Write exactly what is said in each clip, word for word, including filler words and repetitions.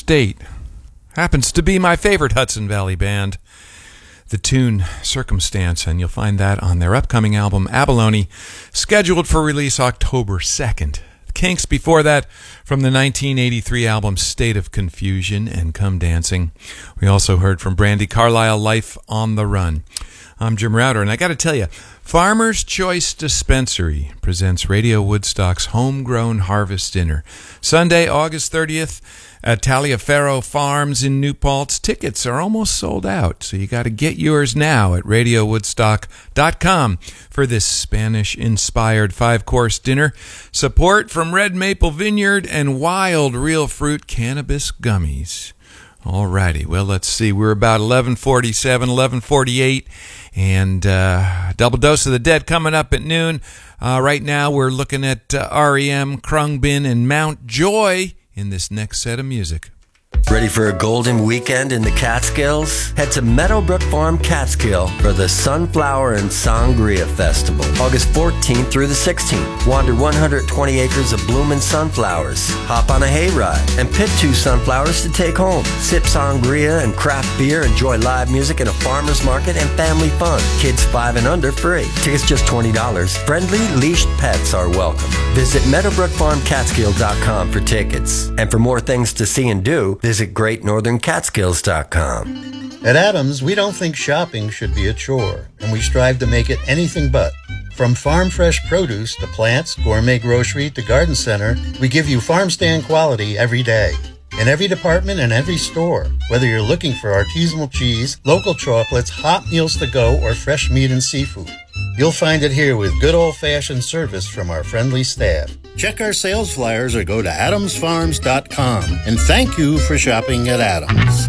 State. Happens to be my favorite Hudson Valley band. The tune Circumstance, and you'll find that on their upcoming album Abalone, scheduled for release October second. The Kinks before that, from the nineteen eighty-three album State of Confusion and Come Dancing. We also heard from Brandi Carlile, Life on the Run. I'm Jim Router, and I got to tell you, Farmer's Choice Dispensary presents Radio Woodstock's Homegrown Harvest Dinner, Sunday, August thirtieth, at Taliaferro Farms in New Paltz. Tickets are almost sold out, so you got to get yours now at radio woodstock dot com for this Spanish-inspired five-course dinner. Support from Red Maple Vineyard and Wild Real Fruit Cannabis Gummies. All righty, well, let's see. We're about eleven forty-seven, eleven forty-eight, and uh, Double Dose of the Dead coming up at noon. Uh, right now, we're looking at uh, R E M, Krungbin, and Mount Joy in this next set of music. Ready for a golden weekend in the Catskills? Head to Meadowbrook Farm Catskill for the Sunflower and Sangria Festival, August fourteenth through the sixteenth. Wander one hundred twenty acres of blooming sunflowers, hop on a hayride, and pick two sunflowers to take home. Sip sangria and craft beer, enjoy live music and a farmer's market and family fun. Kids five and under free. Tickets just twenty dollars. Friendly, leashed pets are welcome. Visit meadowbrook farm catskill dot com for tickets. And for more things to see and do, visit great northern catskills dot com. At Adams, we don't think shopping should be a chore, and we strive to make it anything but. From farm fresh produce to plants, gourmet grocery to garden center, we give you farm stand quality every day. In every department and every store, whether you're looking for artisanal cheese, local chocolates, hot meals to go, or fresh meat and seafood, you'll find it here with good old-fashioned service from our friendly staff. Check our sales flyers or go to adams farms dot com. And thank you for shopping at Adams.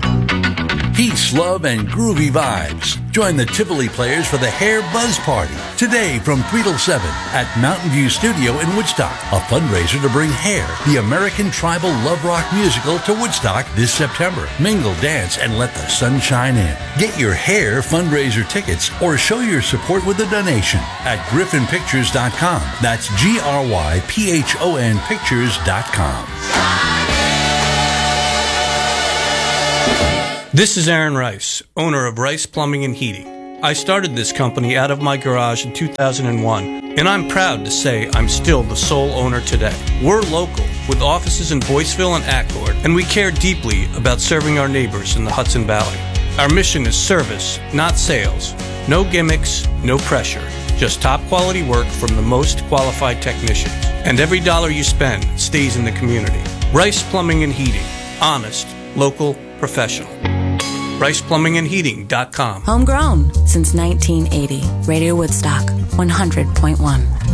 Peace, love, and groovy vibes. Join the Tivoli Players for the Hair Buzz Party today from three till seven at Mountain View Studio in Woodstock. A fundraiser to bring Hair, the American tribal love rock musical, to Woodstock this September. Mingle, dance, and let the sun shine in. Get your Hair fundraiser tickets or show your support with a donation at griffin pictures dot com. That's G R Y P H O N pictures dot com. This is Aaron Rice, owner of Rice Plumbing and Heating. I started this company out of my garage in two thousand one, and I'm proud to say I'm still the sole owner today. We're local, with offices in Boyceville and Accord, and we care deeply about serving our neighbors in the Hudson Valley. Our mission is service, not sales. No gimmicks, no pressure. Just top quality work from the most qualified technicians. And every dollar you spend stays in the community. Rice Plumbing and Heating. Honest, local, professional. rice plumbing and heating dot com. Homegrown since nineteen eighty. Radio Woodstock, one hundred point one.